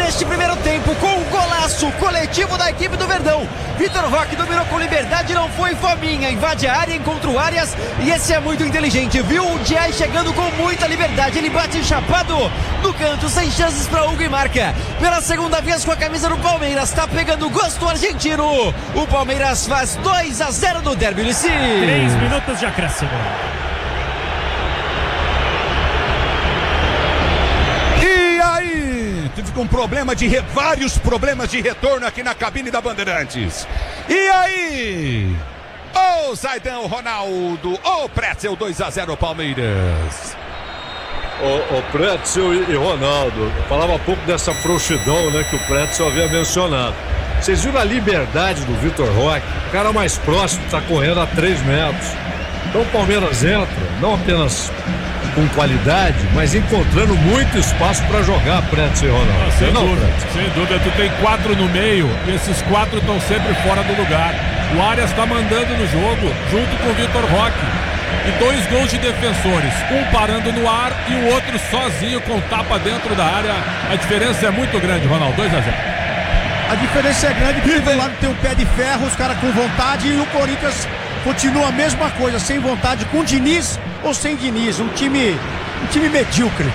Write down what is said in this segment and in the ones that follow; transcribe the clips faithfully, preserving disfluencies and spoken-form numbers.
neste primeiro tempo com um golaço coletivo da equipe do Verdão. Vitor Roque dominou com liberdade, não foi fominha, invade a área, encontra o Arias e esse é muito inteligente, viu o Diay chegando com muita liberdade, ele bate chapado no canto, sem chances para Hugo e marca. Pela segunda vez com a camisa do Palmeiras, tá pegando gosto argentino. O Palmeiras faz dois a zero no derby, Ulissi. Três minutos de acréscimo. Tive com problema de re... vários problemas de retorno aqui na cabine da Bandeirantes. E aí? Ô oh, Zaidão, Ronaldo, ô oh, Pretzel, dois a zero Palmeiras. Ô oh, oh, Pretzel e Ronaldo, falava há pouco dessa frouxidão, né, que o Pretzel havia mencionado. Vocês viram a liberdade do Vitor Roque? O cara mais próximo está correndo a três metros. Então o Palmeiras entra, não apenas com qualidade, mas encontrando muito espaço para jogar, Pretzel e Ronaldo. Ah, sem não, dúvida, Pretzel. sem dúvida. Tu tem quatro no meio e esses quatro estão sempre fora do lugar. O Arias está mandando no jogo, junto com o Vitor Roque. E dois gols de defensores, um parando no ar e o outro sozinho com tapa dentro da área. A diferença é muito grande, Ronaldo, dois a zero. A diferença é grande porque do lado tem um pé de ferro, os caras com vontade, e o Corinthians continua a mesma coisa, sem vontade, com Diniz ou sem Diniz, um time, um time medíocre.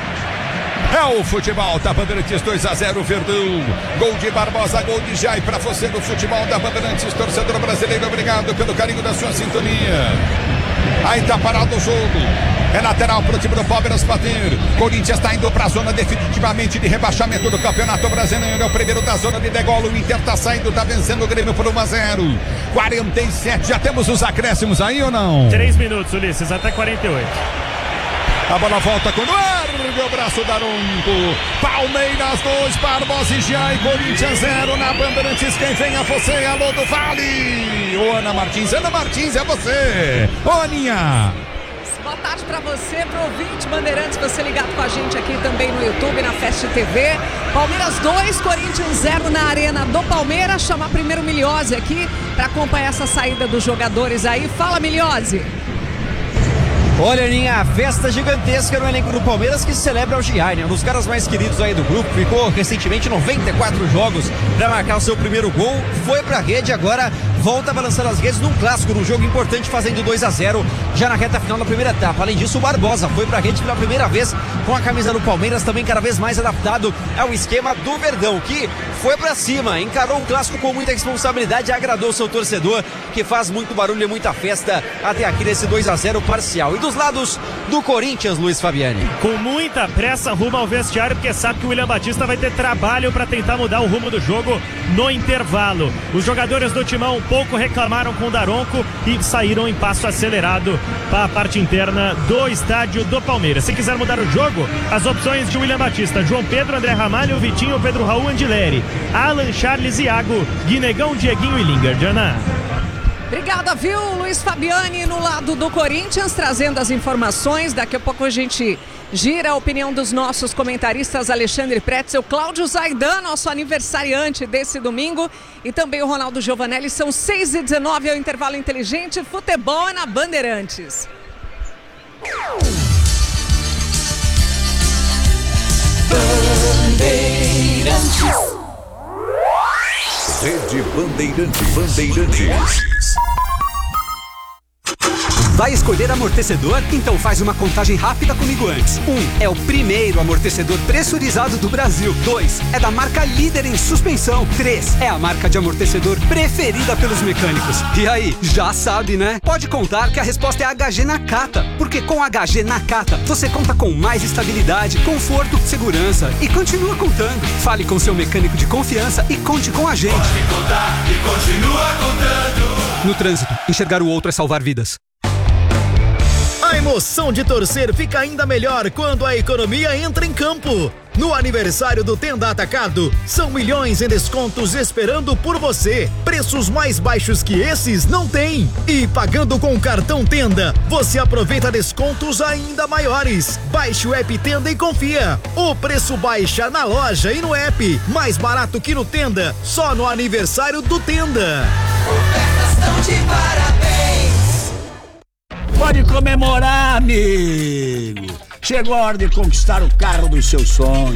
É o futebol da Bandeirantes, dois a zero Verdão. Gol de Barbosa, gol de Jai para você no futebol da Bandeirantes, torcedor brasileiro, obrigado pelo carinho da sua sintonia. Aí tá parado o jogo. É lateral pro time do Palmeiras bater. Corinthians está indo para a zona definitivamente de rebaixamento do Campeonato Brasileiro. É o primeiro da zona de degola. O Inter tá saindo, tá vencendo o Grêmio por um a zero. quarenta e sete. Já temos os acréscimos aí ou não? Três minutos, Ulisses, até quarenta e oito. A bola volta com o largo, o braço da Daronco. Palmeiras dois, Barbosa e Jai. Corinthians zero na Bandeirantes. Quem vem a você? Alô do Vale. Ô Ana Martins, Ana Martins, é você. Ô Aninha. Boa tarde para você, pro ouvinte Bandeirantes, você ligado com a gente aqui também no YouTube, na Fast T V. Palmeiras dois, Corinthians zero na Arena do Palmeiras. Chamar primeiro o Miliose aqui para acompanhar essa saída dos jogadores aí. Fala, Miliose. Olha, Aninha, festa gigantesca no elenco do Palmeiras que celebra o Giai, né? Um dos caras mais queridos aí do grupo, ficou recentemente noventa e quatro jogos para marcar o seu primeiro gol, foi pra rede, agora volta a balançar as redes num clássico, num jogo importante, fazendo dois a zero já na reta final da primeira etapa. Além disso, o Barbosa foi pra rede pela primeira vez com a camisa do Palmeiras, também cada vez mais adaptado ao esquema do Verdão, que foi pra cima, encarou o clássico com muita responsabilidade, agradou o seu torcedor, que faz muito barulho e muita festa até aqui nesse dois a zero parcial. E dos lados do Corinthians, Luiz Fabiani. Com muita pressa rumo ao vestiário, porque sabe que o William Batista vai ter trabalho para tentar mudar o rumo do jogo no intervalo. Os jogadores do Timão pouco reclamaram com o Daronco e saíram em passo acelerado para a parte interna do estádio do Palmeiras. Se quiser mudar o jogo, as opções de William Batista: João Pedro, André Ramalho, Vitinho, Pedro Raul, Andileri, Alan, Charles, Iago, Guinegão, Dieguinho e Lingard. Ana. Obrigada, viu, Luiz Fabiani, no lado do Corinthians, trazendo as informações. Daqui a pouco a gente gira a opinião dos nossos comentaristas Alexandre Pretzel, Cláudio Zaidan, nosso aniversariante desse domingo, e também o Ronaldo Giovanelli. São seis e dezenove, é o intervalo inteligente. Futebol é na Bandeirantes. Bandeirantes. Rede Bandeirantes. Bandeirantes. Vai escolher amortecedor? Então faz uma contagem rápida comigo antes. Um, é o primeiro amortecedor pressurizado do Brasil. Dois, é da marca líder em suspensão. Três, é a marca de amortecedor preferida pelos mecânicos. E aí, já sabe, né? Pode contar que a resposta é H G Nakata, porque com H G Nakata você conta com mais estabilidade, conforto, segurança e continua contando. Fale com seu mecânico de confiança e conte com a gente. Pode contar e continua contando. No trânsito, enxergar o outro é salvar vidas. A emoção de torcer fica ainda melhor quando a economia entra em campo. No aniversário do Tenda Atacado, são milhões em descontos esperando por você. Preços mais baixos que esses não tem. E pagando com o cartão Tenda, você aproveita descontos ainda maiores. Baixe o app Tenda e confia. O preço baixa na loja e no app. Mais barato que no Tenda, só no aniversário do Tenda. Ofertas tão de parabéns. Pode comemorar, amigo. Chegou a hora de conquistar o carro dos seus sonhos.